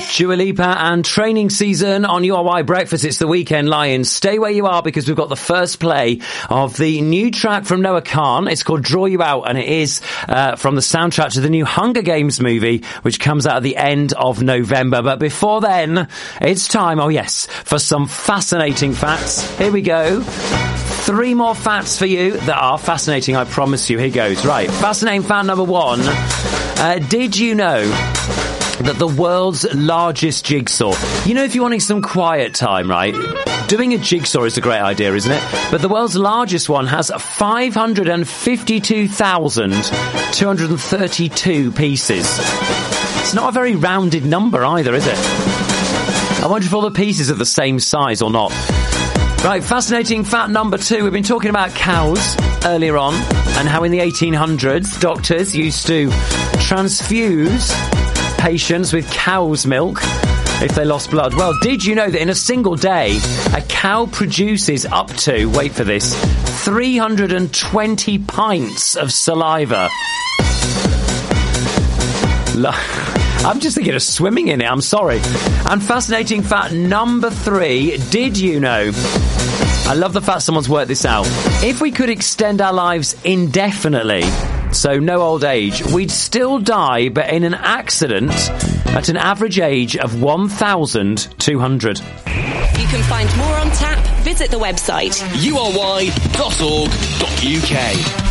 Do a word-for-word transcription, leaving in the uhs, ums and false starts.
Dua Lipa and Training Season on U R Y Breakfast. It's the weekend, Lions. Stay where you are because we've got the first play of the new track from Noah Khan. It's called Draw You Out, and it is uh, from the soundtrack to the new Hunger Games movie, which comes out at the end of November. But before then, it's time, oh yes, for some fascinating facts. Here we go. Three more facts for you that are fascinating, I promise you. Here goes. Right, fascinating fact number one. Uh, did you know that the world's largest jigsaw, you know, if you're wanting some quiet time, right, doing a jigsaw is a great idea, isn't it? But the world's largest one has five hundred fifty-two thousand two hundred thirty-two pieces. It's not a very rounded number either, is it? I wonder if all the pieces are the same size or not. Right, fascinating fact number two. We've been talking about cows earlier on and how in the eighteen hundreds doctors used to transfuse patients with cow's milk if they lost blood. Well, did you know that in a single day a cow produces up to, wait for this, three hundred twenty pints of saliva? I'm just thinking of swimming in it, I'm sorry. And fascinating fact number three, did you know, I love the fact someone's worked this out, if we could extend our lives indefinitely, so no old age, we'd still die, but in an accident at an average age of one thousand two hundred. You can find more on tap. Visit the website u r y dot org dot u k.